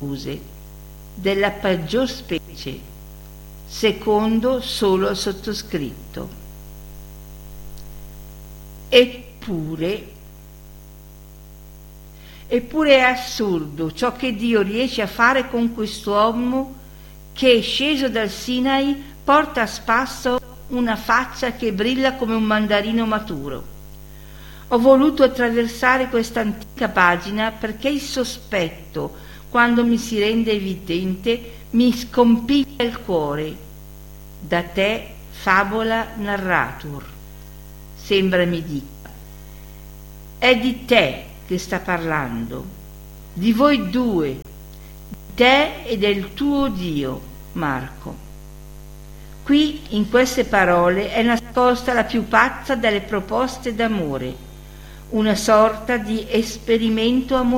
accuse, della peggior specie, secondo solo il sottoscritto. Eppure è assurdo ciò che Dio riesce a fare con quest'uomo che, sceso dal Sinai, porta a spasso una faccia che brilla come un mandarino maturo. Ho voluto attraversare questa antica pagina perché il sospetto, quando mi si rende evidente, mi scompiglia il cuore. Da te fabula narratur, sembra mi dica. È di te che sta parlando, di voi due, di te e del tuo Dio, Marco. Qui, in queste parole, è nascosta la più pazza delle proposte d'amore, una sorta di esperimento amoroso.